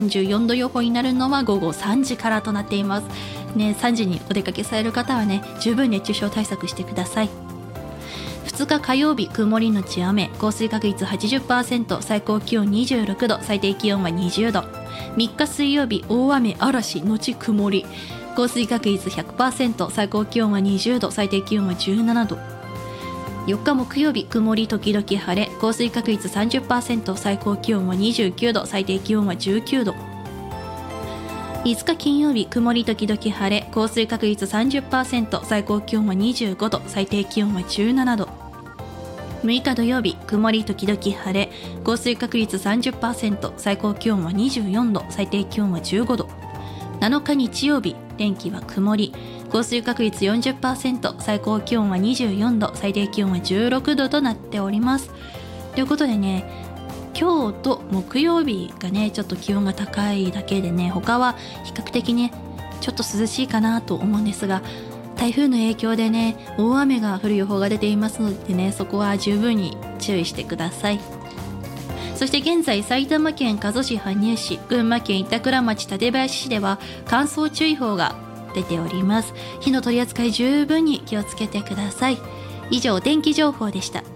34度予報になるのは午後3時からとなっていますね。3時にお出かけされる方はね、十分熱中症対策してください。2日火曜日、曇りのち雨、降水確率 80%、 最高気温26度、最低気温は20度。3日水曜日、大雨嵐のち曇り、降水確率 100%、 最高気温は20度、最低気温は17度。4日木曜日、曇り時々晴れ、降水確率 30%、 最高気温は29度、最低気温は19度。5日金曜日、曇り時々晴れ、降水確率 30%、 最高気温は25度、最低気温は17度。6日土曜日、曇り時々晴れ、降水確率 30%、 最高気温は24度、最低気温は15度。7日日曜日、天気は曇り、降水確率 40%、 最高気温は24度、最低気温は16度となっております。ということでね、今日と木曜日がね、ちょっと気温が高いだけでね、他は比較的ね、ちょっと涼しいかなと思うんですが、台風の影響でね、大雨が降る予報が出ていますのでね、そこは十分に注意してください。そして現在、埼玉県加須市羽生市、群馬県板倉町館林市では乾燥注意報が出ております。火の取り扱い十分に気をつけてください。以上、天気情報でした。